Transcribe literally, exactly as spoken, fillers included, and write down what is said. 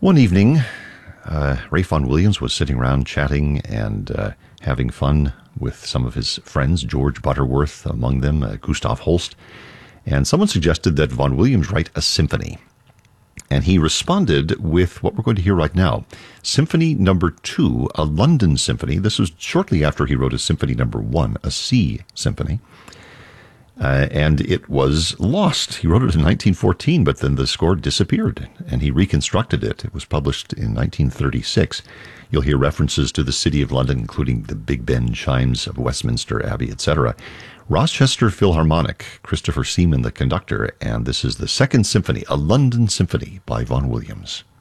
One evening, uh, Ralph Vaughan Williams was sitting around chatting and uh, having fun with some of his friends, George Butterworth among them, uh, Gustav Holst, and someone suggested that Vaughan Williams write a symphony. And he responded with what we're going to hear right now, Symphony Number Two, a London symphony. This was shortly after he wrote a Symphony Number One, a C symphony. Uh, and it was lost. He wrote it in nineteen fourteen, but then the score disappeared, and he reconstructed it. It was published in nineteen thirty-six. You'll hear references to the City of London, including the Big Ben chimes of Westminster Abbey, et cetera. Rochester Philharmonic, Christopher Seaman, the conductor, and this is the Second Symphony, a London Symphony by Vaughan Williams.